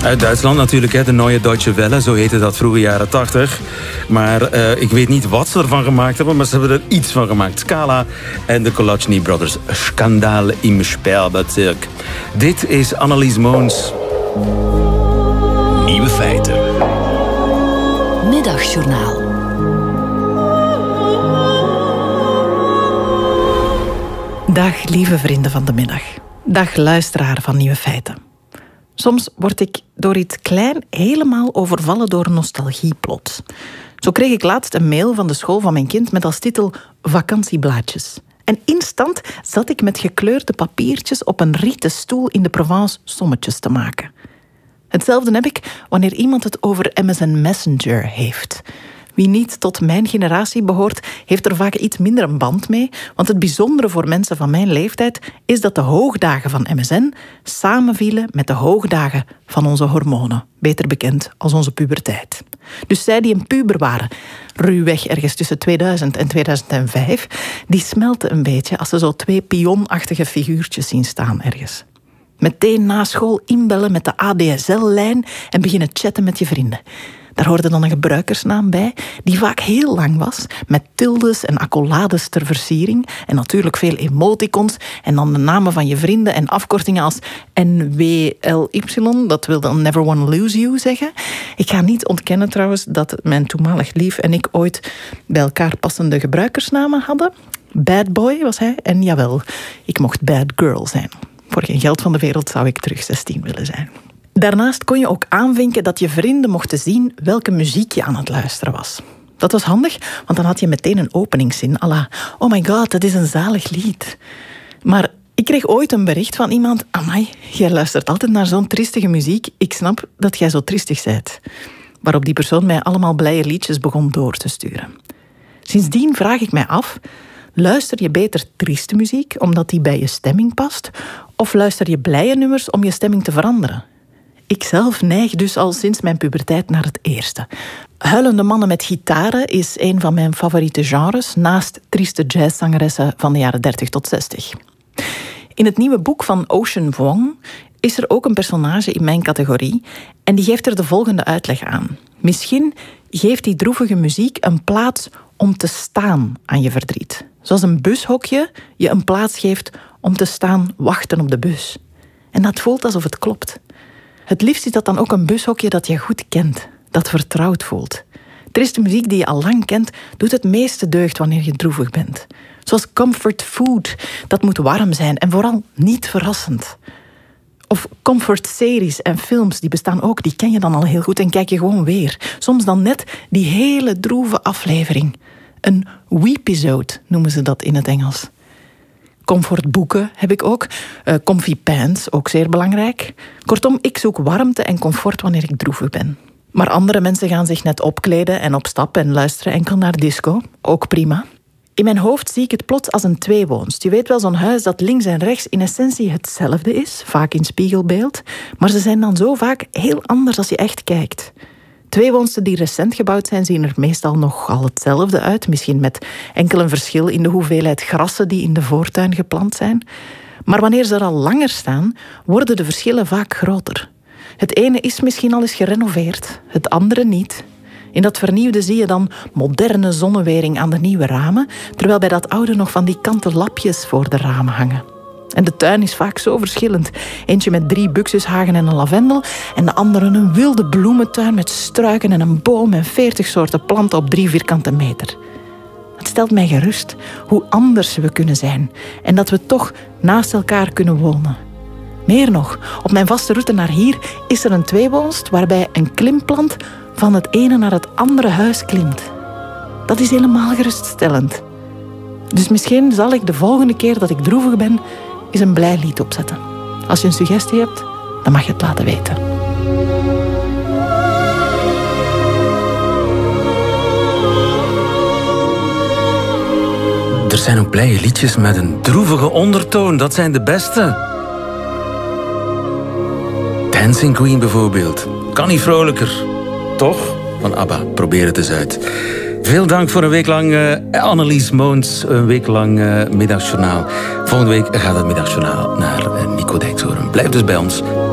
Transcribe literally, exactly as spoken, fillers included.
Uit Duitsland natuurlijk, hè, de Neue Deutsche Welle, zo heette dat vroege jaren tachtig. Maar uh, ik weet niet wat ze ervan gemaakt hebben, maar ze hebben er iets van gemaakt. Scala en de Kolachny Brothers. Schandaal im Sperberzirk. Dit is Annelies Moons. Nieuwe feiten. Middagjournaal. Dag lieve vrienden van de middag. Dag luisteraar van Nieuwe Feiten. Soms word ik door iets klein helemaal overvallen door nostalgieplot. Zo kreeg ik laatst een mail van de school van mijn kind met als titel vakantieblaadjes. En instant zat ik met gekleurde papiertjes op een rieten stoel in de Provence sommetjes te maken. Hetzelfde heb ik wanneer iemand het over M S N Messenger heeft. Wie niet tot mijn generatie behoort, heeft er vaak iets minder een band mee. Want het bijzondere voor mensen van mijn leeftijd is dat de hoogdagen van M S N samenvielen met de hoogdagen van onze hormonen. Beter bekend als onze puberteit. Dus zij die een puber waren, ruwweg ergens tussen tweeduizend en tweeduizend vijf, die smelten een beetje als ze zo twee pionachtige figuurtjes zien staan ergens. Meteen na school inbellen met de A D S L-lijn en beginnen chatten met je vrienden. Daar hoorde dan een gebruikersnaam bij, die vaak heel lang was, met tildes en accolades ter versiering en natuurlijk veel emoticons en dan de namen van je vrienden en afkortingen als N W L Y, dat wil dan Never Wanna Lose You zeggen. Ik ga niet ontkennen trouwens dat mijn toenmalig lief en ik ooit bij elkaar passende gebruikersnamen hadden. Bad Boy was hij en jawel, ik mocht Bad Girl zijn. Voor geen geld van de wereld zou ik terug zestien willen zijn. Daarnaast kon je ook aanvinken dat je vrienden mochten zien welke muziek je aan het luisteren was. Dat was handig, want dan had je meteen een openingszin à la oh my god, dat is een zalig lied. Maar ik kreeg ooit een bericht van iemand, amai, jij luistert altijd naar zo'n triestige muziek, ik snap dat jij zo triestig bent. Waarop die persoon mij allemaal blije liedjes begon door te sturen. Sindsdien vraag ik mij af, luister je beter trieste muziek omdat die bij je stemming past, of luister je blije nummers om je stemming te veranderen? Ikzelf neig dus al sinds mijn puberteit naar het eerste. Huilende mannen met gitaren is een van mijn favoriete genres, naast trieste jazzzangeressen van de jaren dertig tot zestig. In het nieuwe boek van Ocean Vuong is er ook een personage in mijn categorie en die geeft er de volgende uitleg aan. Misschien geeft die droevige muziek een plaats om te staan aan je verdriet. Zoals een bushokje je een plaats geeft om te staan wachten op de bus. En dat voelt alsof het klopt. Het liefst is dat dan ook een bushokje dat je goed kent, dat vertrouwd voelt. Trieste muziek die je al lang kent, doet het meeste deugd wanneer je droevig bent. Zoals comfort food, dat moet warm zijn en vooral niet verrassend. Of comfort series en films, die bestaan ook, die ken je dan al heel goed en kijk je gewoon weer. Soms dan net die hele droeve aflevering. Een weepisode noemen ze dat in het Engels. Comfortboeken heb ik ook. Uh, comfy pants, ook zeer belangrijk. Kortom, ik zoek warmte en comfort wanneer ik droevig ben. Maar andere mensen gaan zich net opkleden en op stap en luisteren enkel naar disco. Ook prima. In mijn hoofd zie ik het plots als een tweewoonst. Je weet wel, zo'n huis dat links en rechts in essentie hetzelfde is, vaak in spiegelbeeld. Maar ze zijn dan zo vaak heel anders als je echt kijkt. Tweewoonsten die recent gebouwd zijn, zien er meestal nogal hetzelfde uit. Misschien met enkel een verschil in de hoeveelheid grassen die in de voortuin geplant zijn. Maar wanneer ze er al langer staan, worden de verschillen vaak groter. Het ene is misschien al eens gerenoveerd, het andere niet. In dat vernieuwde zie je dan moderne zonnewering aan de nieuwe ramen, terwijl bij dat oude nog van die kanten lapjes voor de ramen hangen. En de tuin is vaak zo verschillend. Eentje met drie buxushagen en een lavendel, en de andere een wilde bloementuin met struiken en een boom en veertig soorten planten op drie vierkante meter. Het stelt mij gerust hoe anders we kunnen zijn en dat we toch naast elkaar kunnen wonen. Meer nog, op mijn vaste route naar hier is er een tweewoonst waarbij een klimplant van het ene naar het andere huis klimt. Dat is helemaal geruststellend. Dus misschien zal ik de volgende keer dat ik droevig ben eens een blij lied opzetten. Als je een suggestie hebt, dan mag je het laten weten. Er zijn ook blije liedjes met een droevige ondertoon. Dat zijn de beste. Dancing Queen bijvoorbeeld. Kan niet vrolijker. Toch? Van ABBA. Probeer het eens uit. Veel dank voor een week lang uh, Annelies Moons. Een week lang uh, Middagjournaal. Volgende week gaat het Middagjournaal naar uh, Nico Dijkshoorn. Blijf dus bij ons.